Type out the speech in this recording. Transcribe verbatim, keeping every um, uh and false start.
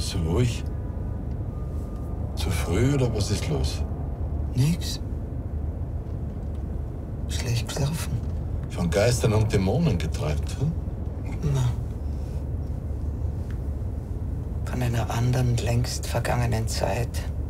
Bist du ruhig? Zu früh oder was ist los? Nix. Schlecht geschlafen. Von Geistern und Dämonen getreibt, hm? Na. Von einer anderen, längst vergangenen Zeit.